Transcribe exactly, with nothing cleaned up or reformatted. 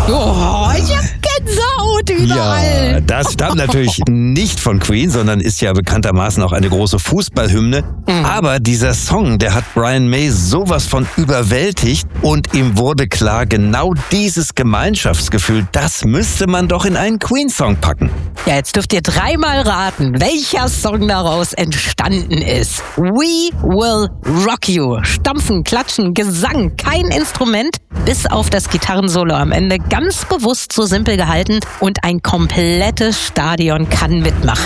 Oh, ich hab Gänsehaut überall. Ja, das stammt natürlich nicht von Queen, sondern ist ja bekanntermaßen auch eine große Fußballhymne. Mhm. Aber dieser Song, der hat Brian May sowas von überwältigt und ihm wurde klar, genau dieses Gemeinschaftsgefühl, das müsste man doch in einen Queen-Song packen. Ja, jetzt dürft ihr dreimal raten, welcher Song daraus entstanden ist. We Will Rock You. Stampfen, Klatschen, Gesang, kein Instrument, bis auf das Gitarrensolo am Ende, ganz bewusst so simpel gehalten und ein komplettes Stadion kann mitmachen.